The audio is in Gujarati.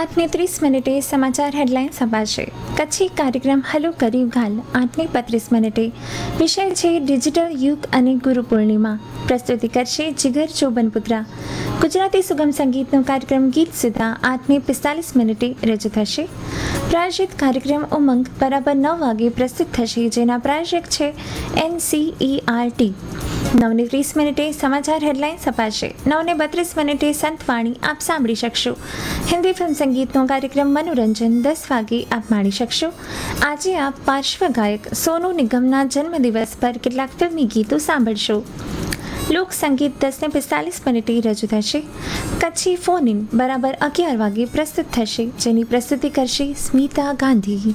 8:30 સમાચાર હેડલાઇન્સ અપાશે. કચ્છી કાર્યક્રમ હલો કર્યું ગાલ 8:35. વિષય છે ડિજિટલ યુગ અને ગુરુ પૂર્ણિમા. પ્રસ્તુતિ કરશે જીગર ચોબનપુત્રા. ગુજરાતી સુગમ સંગીતનો કાર્યક્રમ ગીત સુધા 8:45 રજૂ થશે. પ્રાયોજિત કાર્યક્રમ ઉમંગ બરાબર 9 વાગે પ્રસ્તુત થશે, જેના પ્રાયોજક છે NCERT. 9:30 સમાચાર હેડલાઇન્સ અપાશે. 9:32 સંતવાણી આપ સાંભળી શકશો. હિન્દી ફિલ્મ સંગીતનો કાર્યક્રમ મનોરંજન 10 વાગે આપ માણી શકશો. આજે આપ પાર્શ્વ ગાયક સોનુ નિગમના જન્મદિવસ પર કેટલાક ફિલ્મી ગીતો સાંભળશો. લોક સંગીત 10:45 રજૂ થશે. કચ્છી ફોન ઇન બરાબર 11 વાગે પ્રસ્તુત થશે, જેની પ્રસ્તુતિ કરશે સ્મિતા ગાંધી.